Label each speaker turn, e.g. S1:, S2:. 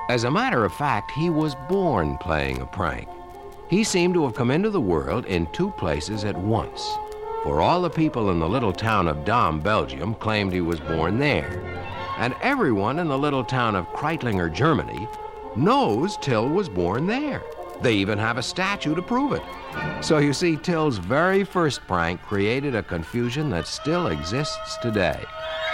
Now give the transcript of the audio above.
S1: As a matter of fact, he was born playing a prank. He seemed to have come into the world in two places at once, for all the people in the little town of Dam, Belgium, claimed he was born there. And everyone in the little town of Kreitlinger, Germany, knows Till was born there. They even have a statue to prove it. So you see, Till's very first prank created a confusion that still exists today.